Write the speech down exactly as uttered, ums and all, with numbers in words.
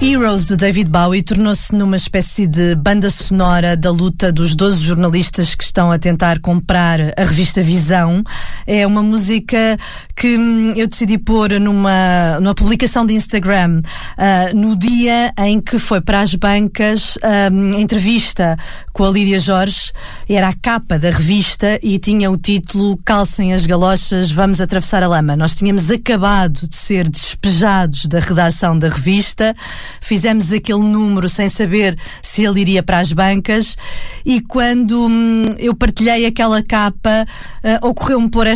Heroes, do David Bowie, tornou-se numa espécie de banda sonora da luta dos doze jornalistas que estão a tentar comprar a revista Visão. É uma música que hum, eu decidi pôr numa, numa publicação de Instagram uh, no dia em que foi para as bancas um, a entrevista com a Lídia Jorge. Era a capa da revista e tinha o título "Calcem as galochas, vamos atravessar a lama". Nós tínhamos acabado de ser despejados da redação da revista. Fizemos aquele número sem saber se ele iria para as bancas, e quando hum, eu partilhei aquela capa, uh, ocorreu-me pôr esta